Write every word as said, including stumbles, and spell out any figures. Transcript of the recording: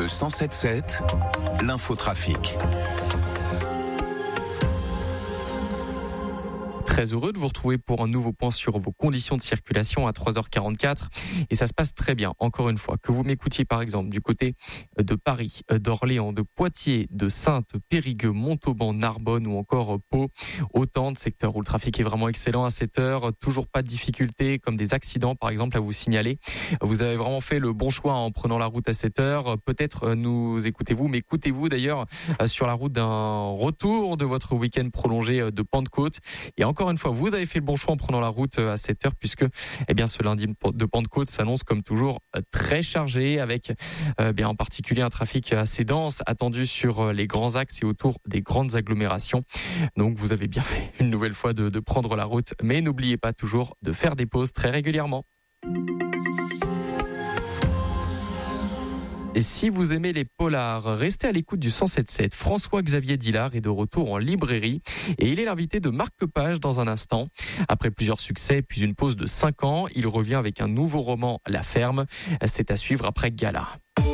cent sept sept, l'infotrafic. Très heureux de vous retrouver pour un nouveau point sur vos conditions de circulation à trois heures quarante-quatre. Et ça se passe très bien, encore une fois. Que vous m'écoutiez par exemple du côté de Paris, d'Orléans, de Poitiers, de Saintes, Périgueux, Montauban, Narbonne ou encore Pau. Autant de secteurs où le trafic est vraiment excellent à cette heure. Toujours pas de difficultés comme des accidents par exemple à vous signaler. Vous avez vraiment fait le bon choix en prenant la route à cette heure. Peut-être nous écoutez-vous, mais écoutez-vous d'ailleurs sur la route d'un retour de votre week-end prolongé de Pentecôte. Et encore une fois, vous avez fait le bon choix en prenant la route à cette heure puisque eh bien, ce lundi de Pentecôte s'annonce comme toujours très chargé avec euh, bien, en particulier un trafic assez dense attendu sur les grands axes et autour des grandes agglomérations. Donc vous avez bien fait une nouvelle fois de, de prendre la route, mais n'oubliez pas toujours de faire des pauses très régulièrement. Et si vous aimez les polars, restez à l'écoute du cent sept sept. François-Xavier Dillard est de retour en librairie et il est l'invité de Marc Page dans un instant. Après plusieurs succès puis une pause de cinq ans, il revient avec un nouveau roman, La Ferme. C'est à suivre après Gala.